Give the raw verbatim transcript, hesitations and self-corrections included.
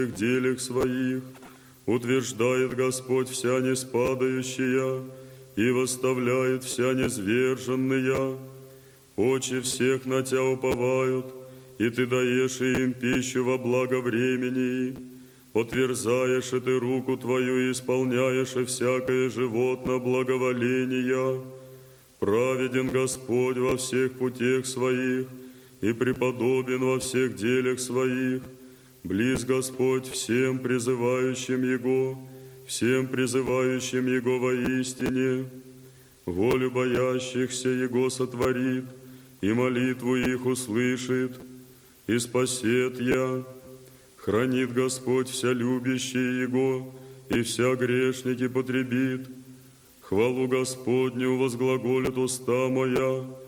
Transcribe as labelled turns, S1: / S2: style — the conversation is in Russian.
S1: делях своих. Утверждает Господь вся неспадающая и восставляет вся низверженная. Очи всех на Тя уповают, и Ты даешь им пищу во благо времени. Отверзаешь и Ты руку Твою и исполняешь и всякое животное благоволения. Праведен Господь во всех путях Своих и преподобен во всех делях Своих. Близ Господь всем призывающим Его, всем призывающим Его воистине. Волю боящихся Его сотворит, и молитву их услышит, и спасет я. Хранит Господь вся любящие Его, и вся грешники потребит. Хвалу Господню возглаголит уста моя,